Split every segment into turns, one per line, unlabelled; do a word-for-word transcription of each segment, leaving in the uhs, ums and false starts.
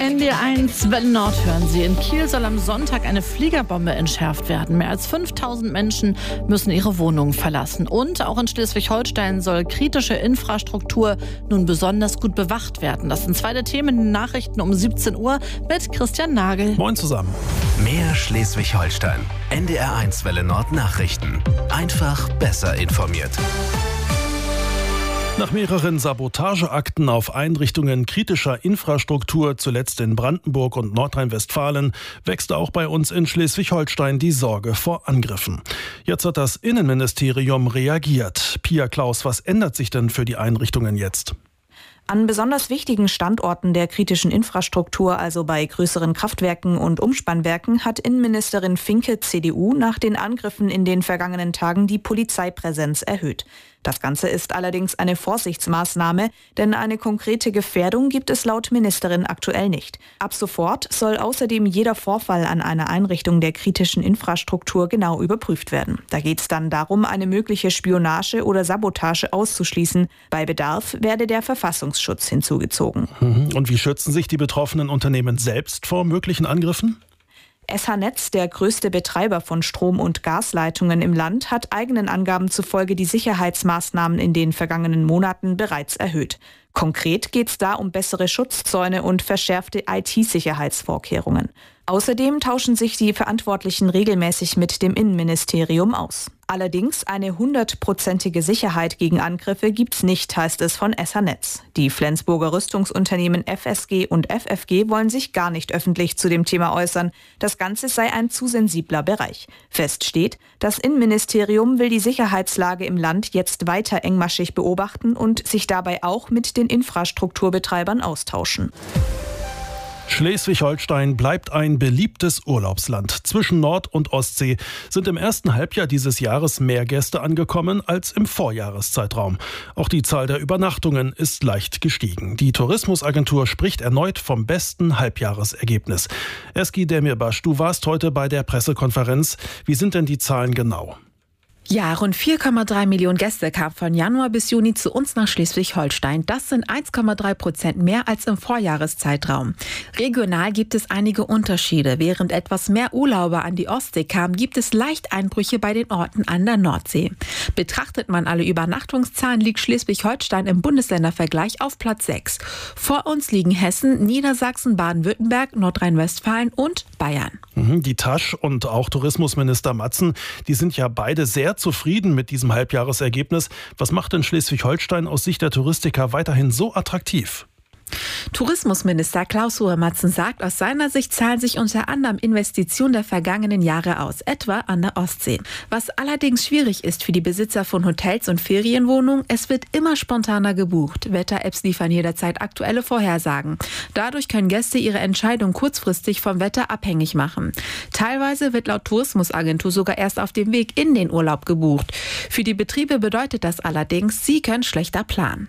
N D R eins Welle Nord hören Sie. In Kiel soll am Sonntag eine Fliegerbombe entschärft werden. Mehr als fünftausend Menschen müssen ihre Wohnungen verlassen. Und auch in Schleswig-Holstein soll kritische Infrastruktur nun besonders gut bewacht werden. Das sind zwei der Themen in den Nachrichten um siebzehn Uhr mit Christian Nagel.
Moin zusammen.
Mehr Schleswig-Holstein. N D R eins Welle Nord Nachrichten. Einfach besser informiert.
Nach mehreren Sabotageakten auf Einrichtungen kritischer Infrastruktur, zuletzt in Brandenburg und Nordrhein-Westfalen, wächst auch bei uns in Schleswig-Holstein die Sorge vor Angriffen. Jetzt hat das Innenministerium reagiert. Pia Klaus, was ändert sich denn für die Einrichtungen jetzt?
An besonders wichtigen Standorten der kritischen Infrastruktur, also bei größeren Kraftwerken und Umspannwerken, hat Innenministerin Finke, C D U, nach den Angriffen in den vergangenen Tagen die Polizeipräsenz erhöht. Das Ganze ist allerdings eine Vorsichtsmaßnahme, denn eine konkrete Gefährdung gibt es laut Ministerin aktuell nicht. Ab sofort soll außerdem jeder Vorfall an einer Einrichtung der kritischen Infrastruktur genau überprüft werden. Da geht es dann darum, eine mögliche Spionage oder Sabotage auszuschließen. Bei Bedarf werde der Verfassungsschutz hinzugezogen.
Und wie schützen sich die betroffenen Unternehmen selbst vor möglichen Angriffen?
S H-Netz, der größte Betreiber von Strom- und Gasleitungen im Land, hat eigenen Angaben zufolge die Sicherheitsmaßnahmen in den vergangenen Monaten bereits erhöht. Konkret geht es da um bessere Schutzzäune und verschärfte I T-Sicherheitsvorkehrungen. Außerdem tauschen sich die Verantwortlichen regelmäßig mit dem Innenministerium aus. Allerdings eine hundertprozentige Sicherheit gegen Angriffe gibt's nicht, heißt es von S H-Netz. Die Flensburger Rüstungsunternehmen F S G und F F G wollen sich gar nicht öffentlich zu dem Thema äußern. Das Ganze sei ein zu sensibler Bereich. Fest steht, das Innenministerium will die Sicherheitslage im Land jetzt weiter engmaschig beobachten und sich dabei auch mit den Infrastrukturbetreibern austauschen.
Schleswig-Holstein bleibt ein beliebtes Urlaubsland. Zwischen Nord- und Ostsee sind im ersten Halbjahr dieses Jahres mehr Gäste angekommen als im Vorjahreszeitraum. Auch die Zahl der Übernachtungen ist leicht gestiegen. Die Tourismusagentur spricht erneut vom besten Halbjahresergebnis. Eski Demirbaş, du warst heute bei der Pressekonferenz. Wie sind denn die Zahlen genau?
Ja, rund vier Komma drei Millionen Gäste kamen von Januar bis Juni zu uns nach Schleswig-Holstein. Das sind eins Komma drei Prozent mehr als im Vorjahreszeitraum. Regional gibt es einige Unterschiede. Während etwas mehr Urlauber an die Ostsee kamen, gibt es leicht Einbrüche bei den Orten an der Nordsee. Betrachtet man alle Übernachtungszahlen, liegt Schleswig-Holstein im Bundesländervergleich auf Platz sechs. Vor uns liegen Hessen, Niedersachsen, Baden-Württemberg, Nordrhein-Westfalen und Bayern.
Die Tasch und auch Tourismusminister Matzen, die sind ja beide sehr zufrieden mit diesem Halbjahresergebnis. Was macht denn Schleswig-Holstein aus Sicht der Touristiker weiterhin so attraktiv?
Tourismusminister Klaus-Ruhe Matzen sagt, aus seiner Sicht zahlen sich unter anderem Investitionen der vergangenen Jahre aus, etwa an der Ostsee. Was allerdings schwierig ist für die Besitzer von Hotels und Ferienwohnungen, es wird immer spontaner gebucht. Wetter-Apps liefern jederzeit aktuelle Vorhersagen. Dadurch können Gäste ihre Entscheidung kurzfristig vom Wetter abhängig machen. Teilweise wird laut Tourismusagentur sogar erst auf dem Weg in den Urlaub gebucht. Für die Betriebe bedeutet das allerdings, sie können schlechter planen.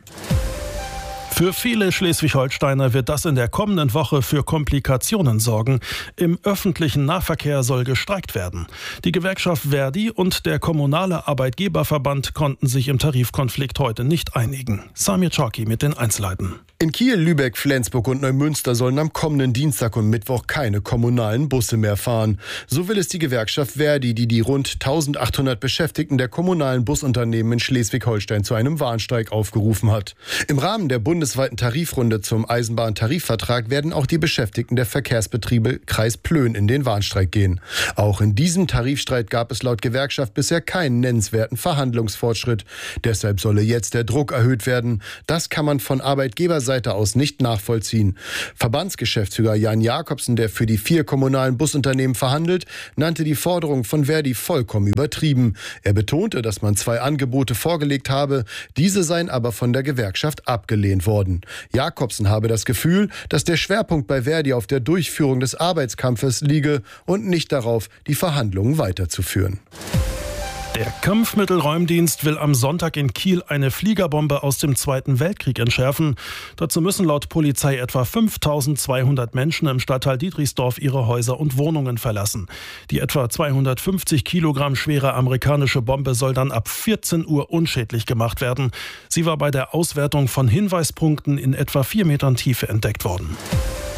Für viele Schleswig-Holsteiner wird das in der kommenden Woche für Komplikationen sorgen. Im öffentlichen Nahverkehr soll gestreikt werden. Die Gewerkschaft Verdi und der kommunale Arbeitgeberverband konnten sich im Tarifkonflikt heute nicht einigen. Samir Chorki mit den Einzelheiten.
In Kiel, Lübeck, Flensburg und Neumünster sollen am kommenden Dienstag und Mittwoch keine kommunalen Busse mehr fahren. So will es die Gewerkschaft Verdi, die die rund eintausendachthundert Beschäftigten der kommunalen Busunternehmen in Schleswig-Holstein zu einem Warnstreik aufgerufen hat. Im Rahmen der bundesweiten Tarifrunde zum Eisenbahntarifvertrag werden auch die Beschäftigten der Verkehrsbetriebe Kreis Plön in den Warnstreik gehen. Auch in diesem Tarifstreit gab es laut Gewerkschaft bisher keinen nennenswerten Verhandlungsfortschritt. Deshalb solle jetzt der Druck erhöht werden. Das kann man von Arbeitgeberseite aus nicht nachvollziehen. Verbandsgeschäftsführer Jan Jakobsen, der für die vier kommunalen Busunternehmen verhandelt, nannte die Forderung von Verdi vollkommen übertrieben. Er betonte, dass man zwei Angebote vorgelegt habe, diese seien aber von der Gewerkschaft abgelehnt worden. Jakobsen habe das Gefühl, dass der Schwerpunkt bei Verdi auf der Durchführung des Arbeitskampfes liege und nicht darauf, die Verhandlungen weiterzuführen.
Der Kampfmittelräumdienst will am Sonntag in Kiel eine Fliegerbombe aus dem Zweiten Weltkrieg entschärfen. Dazu müssen laut Polizei etwa fünftausendzweihundert Menschen im Stadtteil Dietrichsdorf ihre Häuser und Wohnungen verlassen. Die etwa zweihundertfünfzig Kilogramm schwere amerikanische Bombe soll dann ab vierzehn Uhr unschädlich gemacht werden. Sie war bei der Auswertung von Hinweispunkten in etwa vier Metern Tiefe entdeckt worden.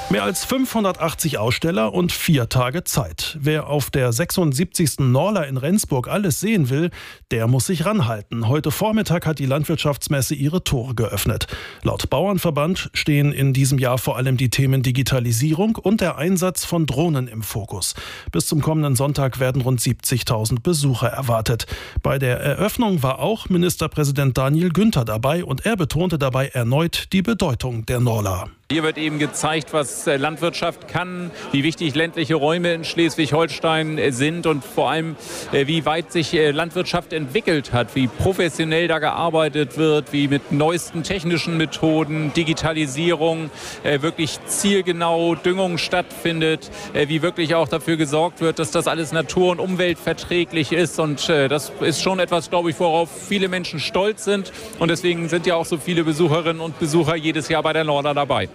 Mehr als fünfhundertachtzig Aussteller und vier Tage Zeit. Wer auf der sechsundsiebzigsten Norla in Rendsburg alles sehen will, der muss sich ranhalten. Heute Vormittag hat die Landwirtschaftsmesse ihre Tore geöffnet. Laut Bauernverband stehen in diesem Jahr vor allem die Themen Digitalisierung und der Einsatz von Drohnen im Fokus. Bis zum kommenden Sonntag werden rund siebzigtausend Besucher erwartet. Bei der Eröffnung war auch Ministerpräsident Daniel Günther dabei und er betonte dabei erneut die Bedeutung der Norla.
Hier wird eben gezeigt, was Landwirtschaft kann, wie wichtig ländliche Räume in Schleswig-Holstein sind und vor allem, wie weit sich Landwirtschaft entwickelt hat, wie professionell da gearbeitet wird, wie mit neuesten technischen Methoden, Digitalisierung, wirklich zielgenau Düngung stattfindet, wie wirklich auch dafür gesorgt wird, dass das alles natur- und umweltverträglich ist. Und das ist schon etwas, glaube ich, worauf viele Menschen stolz sind. Und deswegen sind ja auch so viele Besucherinnen und Besucher jedes Jahr bei der Norla dabei.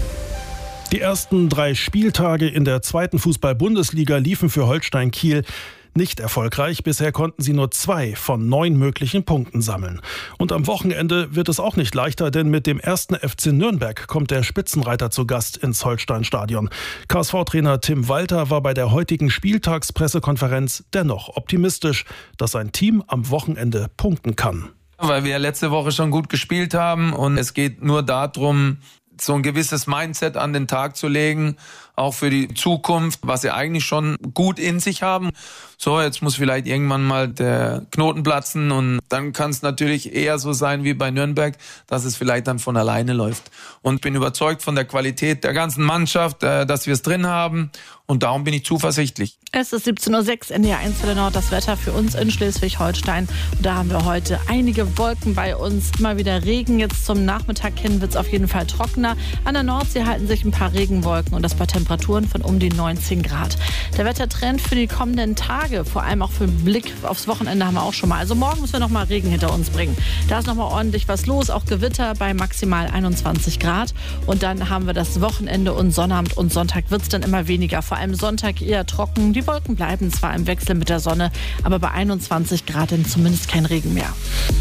Die ersten drei Spieltage in der zweiten Fußball-Bundesliga liefen für Holstein Kiel nicht erfolgreich. Bisher konnten sie nur zwei von neun möglichen Punkten sammeln. Und am Wochenende wird es auch nicht leichter, denn mit dem ersten F C Nürnberg kommt der Spitzenreiter zu Gast ins Holstein-Stadion. K S V-Trainer Tim Walter war bei der heutigen Spieltagspressekonferenz dennoch optimistisch, dass sein Team am Wochenende punkten kann.
Weil wir letzte Woche schon gut gespielt haben und es geht nur darum, so ein gewisses Mindset an den Tag zu legen, auch für die Zukunft, was sie eigentlich schon gut in sich haben. So, jetzt muss vielleicht irgendwann mal der Knoten platzen und dann kann es natürlich eher so sein wie bei Nürnberg, dass es vielleicht dann von alleine läuft. Und bin überzeugt von der Qualität der ganzen Mannschaft, dass wir es drin haben und darum bin ich zuversichtlich.
Es ist siebzehn Uhr sechs, N D R eins Welle Nord, das Wetter für uns in Schleswig-Holstein. Und da haben wir heute einige Wolken bei uns, immer wieder Regen. Jetzt zum Nachmittag hin wird es auf jeden Fall trockener. An der Nordsee halten sich ein paar Regenwolken und das bei Temperaturen von um die neunzehn Grad. Der Wettertrend für die kommenden Tage, vor allem auch für den Blick aufs Wochenende, haben wir auch schon mal. Also morgen müssen wir noch mal Regen hinter uns bringen. Da ist noch mal ordentlich was los, auch Gewitter bei maximal einundzwanzig Grad. Und dann haben wir das Wochenende und Sonnabend und Sonntag wird es dann immer weniger. Vor allem Sonntag eher trocken. Die Wolken bleiben zwar im Wechsel mit der Sonne, aber bei einundzwanzig Grad dann zumindest kein Regen mehr.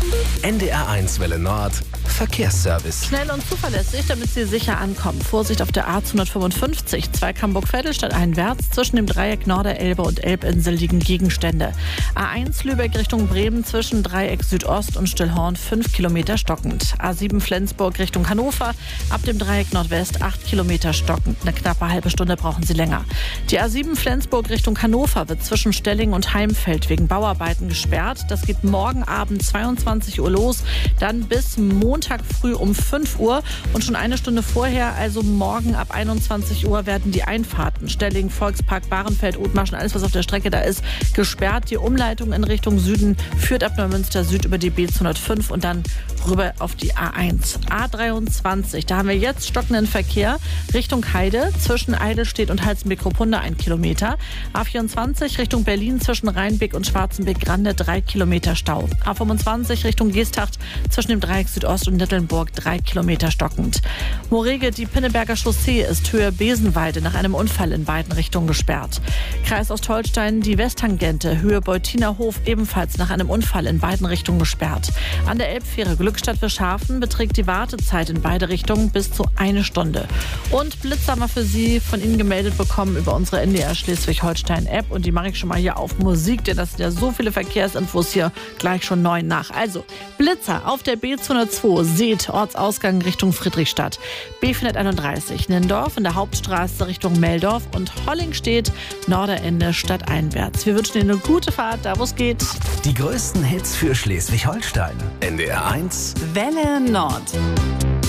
N D R eins Welle Nord Verkehrsservice.
Schnell und zuverlässig, damit Sie sicher ankommen. Vorsicht auf der A zweihundertfünfundfünfzig, Zweig-Hamburg-Vettelstadt einwärts. Zwischen dem Dreieck Norderelbe und Elbinsel liegen Gegenstände. A eins Lübeck Richtung Bremen zwischen Dreieck Südost und Stillhorn fünf Kilometer stockend. A sieben Flensburg Richtung Hannover ab dem Dreieck Nordwest acht Kilometer stockend. Eine knappe halbe Stunde brauchen Sie länger. Die A sieben Flensburg Richtung Hannover wird zwischen Stelling und Heimfeld wegen Bauarbeiten gesperrt. Das geht morgen Abend zweiundzwanzig Uhr los, dann bis Montag früh um fünf Uhr. Und schon eine Stunde vorher, also morgen ab einundzwanzig Uhr, werden die Einfahrten Stelling, Volkspark, Bahrenfeld, Othmarschen, alles was auf der Strecke da ist, gesperrt. Die Umleitung in Richtung Süden führt ab Neumünster Süd über die B zweihundertfünf und dann rüber auf die A eins. A dreiundzwanzig, da haben wir jetzt stockenden Verkehr Richtung Heide zwischen Eidelstedt und Halzenbeck-Ruppunda ein Kilometer. A vierundzwanzig Richtung Berlin zwischen Rheinbeck und Schwarzenbeck-Grande drei Kilometer Stau. A fünfundzwanzig Richtung Geesthacht zwischen dem Dreieck Südost und Nettelnburg drei Kilometer stockend. Morege, die Pinneberger Chaussee ist Höhe Besenweide nach einem Unfall in beiden Richtungen gesperrt. Kreis Ostholstein, die Westtangente Höhe Beutinerhof ebenfalls nach einem Unfall in beiden Richtungen gesperrt. An der Elbfähre Glückstadt-Wischhafen beträgt die Wartezeit in beide Richtungen bis zu eine Stunde. Und Blitz haben wir für Sie von Ihnen gemeldet bekommen über unsere N D R Schleswig-Holstein-App und die mache ich schon mal hier auf Musik, denn das sind ja so viele Verkehrsinfos hier gleich schon neun nach. Also Blitzer auf der B zweihundertzwei, seht Ortsausgang Richtung Friedrichstadt. B vierhunderteinunddreißig, Nindorf in der Hauptstraße Richtung Meldorf und Hollingstedt, Norderende stadteinwärts. Wir wünschen Ihnen eine gute Fahrt, da wo es geht.
Die größten Hits für Schleswig-Holstein. N D R eins
Welle Nord.